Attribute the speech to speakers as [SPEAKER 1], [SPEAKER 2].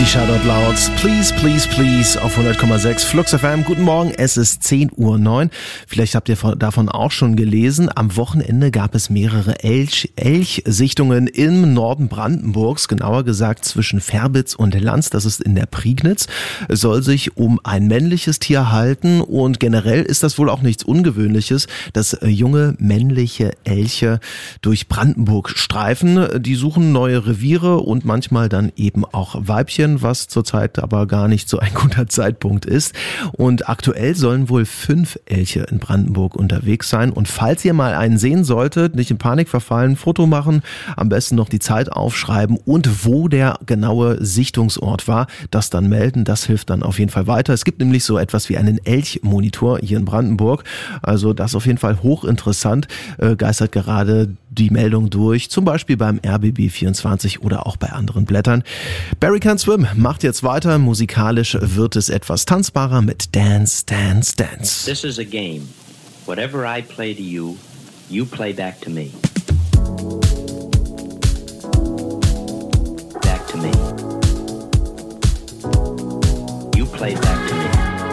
[SPEAKER 1] Die Shoutout Louds, please, please, please auf 100,6 Flux FM. Guten Morgen, es ist 10:09 Uhr. Vielleicht habt ihr davon auch schon gelesen. Am Wochenende gab es mehrere Elchsichtungen im Norden Brandenburgs, genauer gesagt zwischen Verbitz und Lanz, das ist in der Prignitz. Es soll sich um ein männliches Tier halten und generell ist das wohl auch nichts Ungewöhnliches, dass junge männliche Elche durch Brandenburg streifen. Die suchen neue Reviere und manchmal dann eben auch Weibchen, was zurzeit aber gar nicht so ein guter Zeitpunkt ist. Und aktuell sollen wohl 5 Elche in Brandenburg unterwegs sein. Und falls ihr mal einen sehen solltet, nicht in Panik verfallen, Foto machen, am besten noch die Zeit aufschreiben und wo der genaue Sichtungsort war, das dann melden. Das hilft dann auf jeden Fall weiter. Es gibt nämlich so etwas wie einen Elchmonitor hier in Brandenburg. Also das ist auf jeden Fall hochinteressant. Geistert gerade die Meldung durch, zum Beispiel beim RBB24 oder auch bei anderen Blättern. Barry Can Swim macht jetzt weiter. Musikalisch wird es etwas tanzbarer mit Dance, Dance, Dance.
[SPEAKER 2] This is a game. Whatever I play to you, you play back to me.